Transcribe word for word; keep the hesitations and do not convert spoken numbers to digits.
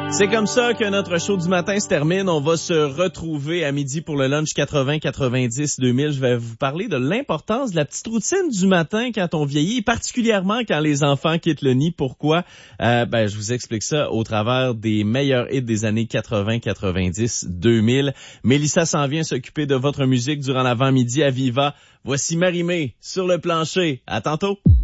C'est comme ça que notre show du matin se termine. On va se retrouver à midi pour le lunch quatre-vingts quatre-vingt-dix deux mille. Je vais vous parler de l'importance de la petite routine du matin quand on vieillit, particulièrement quand les enfants quittent le nid. Pourquoi? Euh, ben, je vous explique ça au travers des meilleurs hits des années quatre-vingts quatre-vingt-dix deux mille. Mélissa s'en vient s'occuper de votre musique durant l'avant-midi à Viva. Voici Marie-Mé sur le plancher. À tantôt.